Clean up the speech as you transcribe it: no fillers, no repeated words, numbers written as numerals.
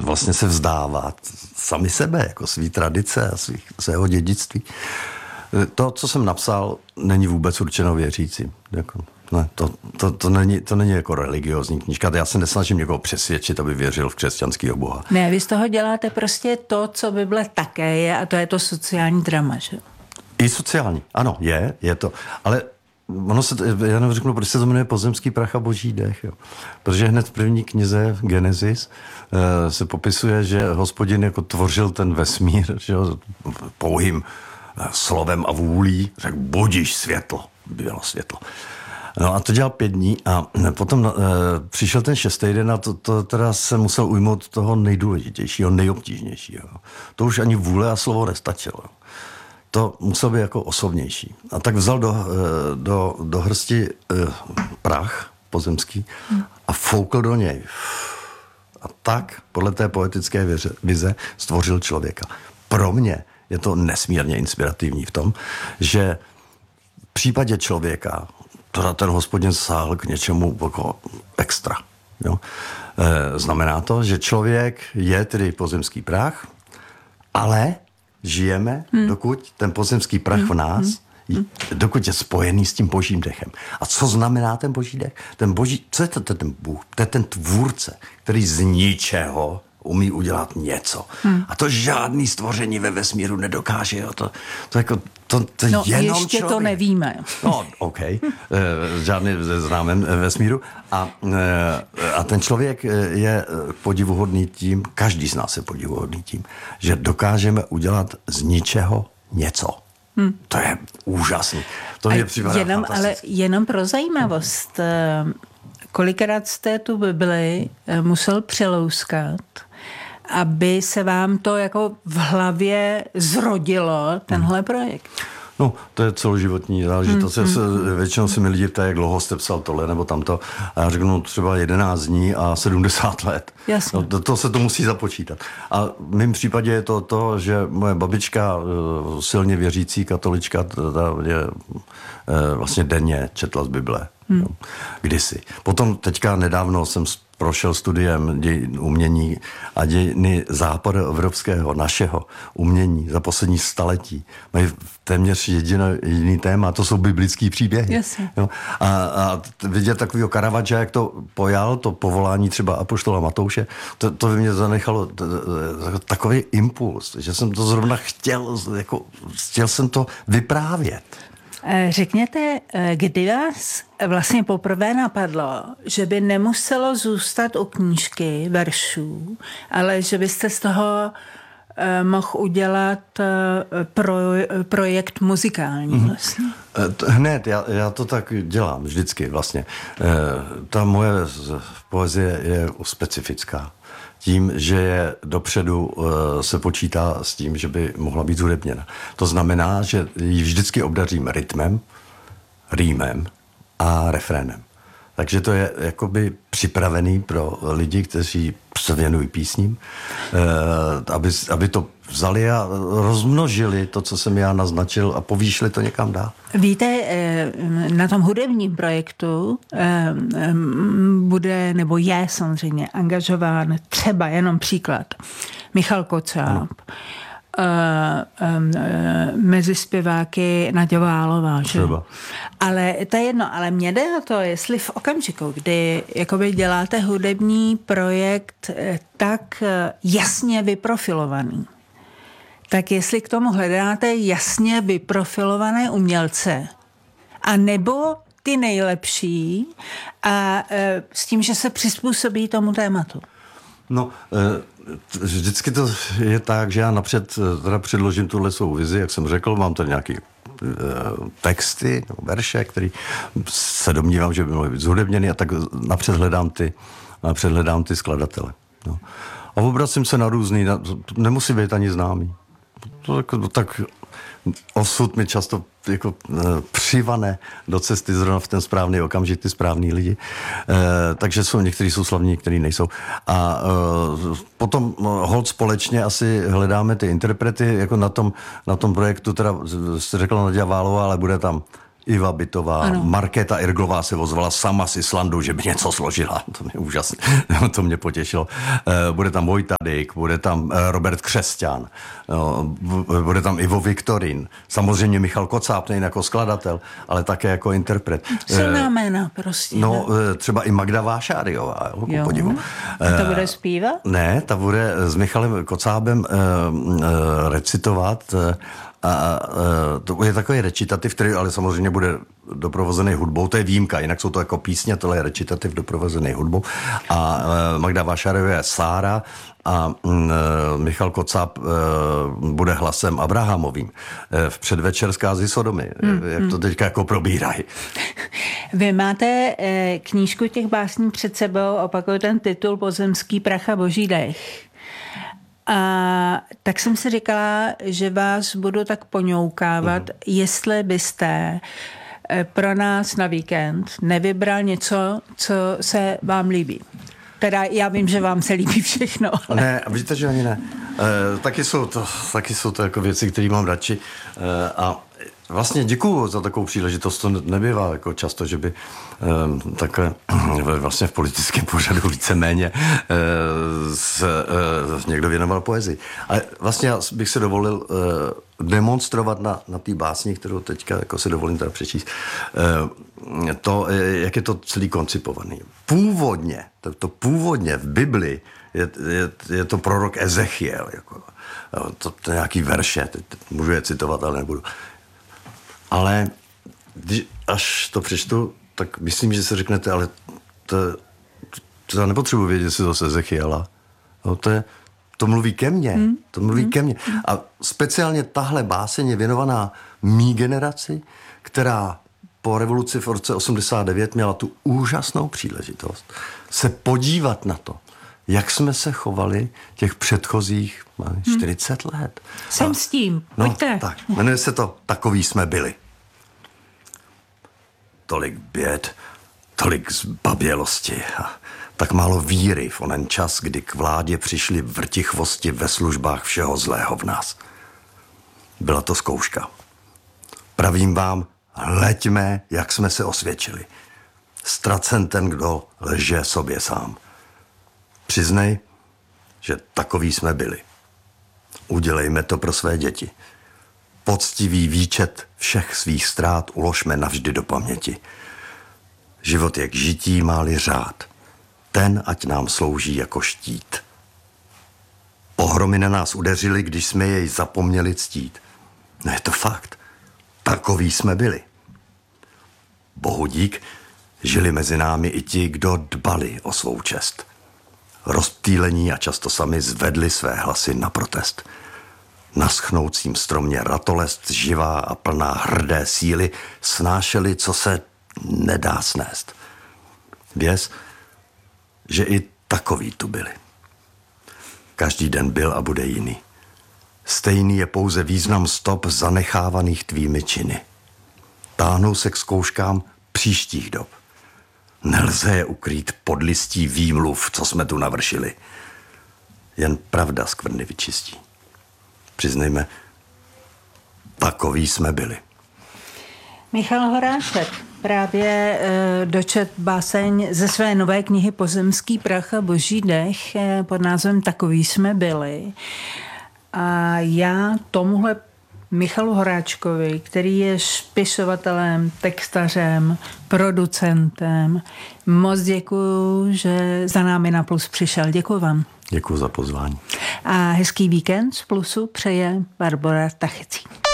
vlastně se vzdávat sami sebe, jako svý tradice a svého dědictví. To, co jsem napsal, není vůbec určeno věřícím. Jako, ne, to není jako religiózní knížka. Já se nesnažím někoho přesvědčit, aby věřil v křesťanského boha. Ne, vy z toho děláte prostě to, co Bible také je, a to je to sociální drama, že? I sociální, ano, je to. Ale ono se, já nevím, řeknu, proč se to jmenuje Pozemský prach a boží dech. Jo. Protože hned v první knize Genesis se popisuje, že Hospodin jako tvořil ten vesmír, že jo, pouhým slovem a vůlí, řekl, budíš světlo. Bylo světlo. No a to dělal 5 dní a potom přišel ten 6. den a to teda se musel ujmout toho nejdůležitějšího, nejobtížnějšího. To už ani vůle a slovo nestačilo. To muselo být jako osobnější. A tak vzal do hrsti prach pozemský a foukl do něj. A tak podle té poetické vize stvořil člověka. Pro mě je to nesmírně inspirativní v tom, že v případě člověka teda ten Hospodin sáhl k něčemu jako extra. Jo? Znamená to, že člověk je tedy pozemský prach, ale žijeme, dokud ten pozemský prach v nás, dokud je spojený s tím božím dechem. A co znamená ten boží dech? Co je to ten Bůh? To je ten tvůrce, který z ničeho umí udělat něco. A to žádný stvoření ve vesmíru nedokáže. Jo. To no, jenom ještě člověk. To nevíme. No, OK. Žádný známém vesmíru. A ten člověk je podivuhodný tím, každý z nás je podivuhodný tím, že dokážeme udělat z ničeho něco. To je úžasný. To mě připadá ale jenom pro zajímavost. Kolikrát jste tu Bibli musel přelouskat, aby se vám to jako v hlavě zrodilo, tenhle projekt? No, to je celoživotní záležitost. Většinou se mi lidi ptají, jak dlouho jste psal tohle nebo tamto. A já řeknu třeba 11 dní a 70 let. Jasně. No, to se to musí započítat. A v mém případě je to, že moje babička, silně věřící katolička, je vlastně denně četla z Bible. Kdysi. Potom teďka nedávno jsem prošel studiem dějin umění a dějiny západoevropského, našeho umění za poslední staletí. Mají téměř jediný téma, to jsou biblický příběhy. Yes. Jo? A vidět takového Caravaggia, jak to pojal, to povolání třeba apoštola Matouše, to by mě zanechalo takový impuls, že jsem to zrovna chtěl jsem to vyprávět. Řekněte, kdy vás vlastně poprvé napadlo, že by nemuselo zůstat u knížky veršů, ale že byste z toho mohl udělat projekt muzikální vlastně? Hned, já to tak dělám vždycky vlastně. Ta moje poezie je specifická. Tím, že je dopředu se počítá s tím, že by mohla být zhudebněna. To znamená, že ji vždycky obdařím rytmem, rýmem a refrénem. Takže to je jakoby připravený pro lidi, kteří se věnují písním, aby to vzali a rozmnožili to, co jsem já naznačil a povýšili to někam dál. Víte, na tom hudebním projektu bude, nebo je samozřejmě angažován třeba jenom příklad Michal Kocáb, mezi zpěváky Naďa Válová, že? Ale to je jedno, ale mě jde o to, jestli v okamžiku, kdy jakoby děláte hudební projekt tak jasně vyprofilovaný, tak jestli k tomu hledáte jasně vyprofilované umělce, a nebo ty nejlepší a s tím, že se přizpůsobí tomu tématu. No, vždycky to je tak, že já napřed teda předložím tuhle svou vizi, jak jsem řekl, mám tady nějaký texty, verše, který se domnívám, že by mohly být zhudebněny, a tak napřed hledám ty skladatele. No. A obracím se na různý, nemusí být ani známý. Tak osud mi často jako přivane do cesty zrovna v ten správný okamžik ty správný lidi. Takže někteří jsou slavní, někteří nejsou. A potom holt společně asi hledáme ty interprety, jako na tom projektu, teda jste řekla Naďa Válová, ale bude tam Iva Bytová, ano. Markéta Irglová se ozvala sama z Islandu, že by něco složila. To mě úžasně, to mě potěšilo. Bude tam Vojta Dyk, bude tam Robert Křesťan, bude tam Ivo Viktorin, samozřejmě Michal Kocáb, nejen jako skladatel, ale také jako interpret. Silná jména prostě. No, třeba i Magda Vášáriová, ku podivu. A to bude zpívat? Ne, ta bude s Michalem Kocábem recitovat a to je takový recitativ, který ale samozřejmě bude doprovozený hudbou, to je výjimka, jinak jsou to jako písně, tohle je recitativ doprovozený hudbou a Magda Vášáriová je Sára a Michal Kocáb bude hlasem Abrahamovým v předvečer Zkázy Sodomy, jak to teďka jako probírají. Vy máte knížku těch básní před sebou, opakuju ten titul Pozemský prach a boží dech. A tak jsem si říkala, že vás budu tak poňoukávat, jestli byste pro nás na víkend nevybral něco, co se vám líbí. Teda já vím, že vám se líbí všechno. Ale... Ne, víte, že ani ne. Taky jsou to jako věci, které mám radši. A vlastně děkuju za takovou příležitost. To nebývá jako často, že by takhle vlastně v politickém pořadu víceméně někdo věnoval poezii. Ale vlastně já bych se dovolil demonstrovat na té básni, kterou teďka jako si dovolím teda přečíst, to, jak je to celý koncipovaný. Původně, to původně v Bibli je to prorok Ezechiel. Jako, to nějaký verše, teď můžu je citovat, ale nebudu. Ale až to přečtu, tak myslím, že si řeknete, ale to já nepotřebuji vědět, jestli to z Ezechiela. No, to mluví ke mně. To mluví ke mně. A speciálně tahle báseň je věnovaná mý generaci, která po revoluci v roce 89 měla tu úžasnou příležitost se podívat na to, jak jsme se chovali těch předchozích 40 let. Jsem s tím, pojďte. No, tak, jmenuje se to Takový jsme byli. Tolik běd, tolik zbabělosti a tak málo víry v onen čas, kdy k vládě přišli vrtichvosti ve službách všeho zlého v nás. Byla to zkouška. Pravím vám, hleďme, jak jsme se osvědčili. Ztracen ten, kdo lže sobě sám. Přiznej, že takový jsme byli. Udělejme to pro své děti. Poctivý výčet všech svých ztrát uložme navždy do paměti. Život je k žití, má-li řád. Ten ať nám slouží jako štít. Pohromy na nás udeřily, když jsme jej zapomněli ctít. No je to fakt. Takový jsme byli. Bohu dík, žili mezi námi i ti, kdo dbali o svou čest. Rozptýlení a často sami zvedli své hlasy na protest. Na schnoucím stromě ratolest živá a plná hrdé síly snášeli, co se nedá snést. Věz, že i takoví tu byli. Každý den byl a bude jiný. Stejný je pouze význam stop zanechávaných tvými činy. Táhnou se k zkouškám příštích dob. Nelze je ukrýt pod listí výmluv, co jsme tu navršili. Jen pravda skvrny vyčistí. Přiznejme, takový jsme byli. Michal Horáček právě dočet báseň ze své nové knihy Pozemský prach a boží dech pod názvem Takový jsme byli. A já tomuhle Michalu Horáčkovi, který je spisovatelem, textařem, producentem, moc děkuju, že za námi na Plus přišel. Děkuju vám. Děkuju za pozvání. A hezký víkend z Plusu přeje Barbora Tachecí.